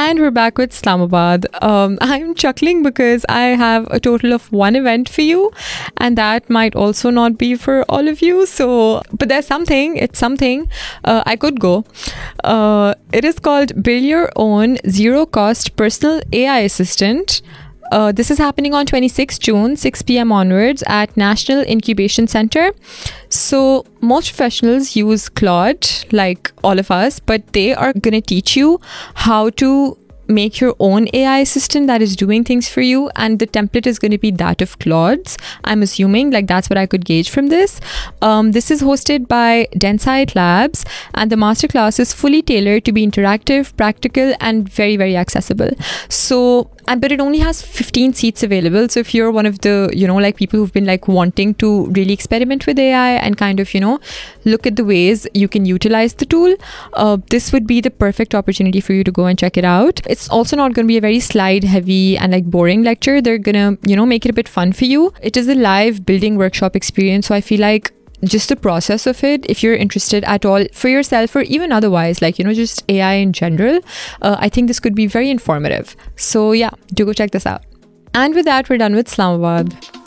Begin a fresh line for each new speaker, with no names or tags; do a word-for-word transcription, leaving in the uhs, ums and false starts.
And we're back with Islamabad. Um, I'm chuckling because I have a total of one event for you, and that might also not be for all of you. So, but there's something, it's something uh, I could go. Uh, it is called Build Your Own Zero Cost Personal A I Assistant. Uh, this is happening on twenty-sixth of June, six p.m. onwards at National Incubation Center. So most professionals use Claude, like all of us, but they are going to teach you how to make your own A I assistant that is doing things for you, and the template is going to be that of Claude's. I'm assuming, like, that's what I could gauge from this. Um, this is hosted by Densite Labs, and the masterclass is fully tailored to be interactive, practical, and very, very accessible. So, and, but it only has fifteen seats available. So if you're one of the, you know, like people who've been like wanting to really experiment with A I and kind of, you know, look at the ways you can utilize the tool, uh, this would be the perfect opportunity for you to go and check it out. It's also not going to be a very slide heavy and like boring lecture. They're going to, you know, make it a bit fun for you. It is a live building workshop experience. So I feel like just the process of it, if you're interested at all for yourself or even otherwise, like, you know, just A I in general, uh, I think this could be very informative. So yeah, do go check this out. And with that, we're done with Islamabad.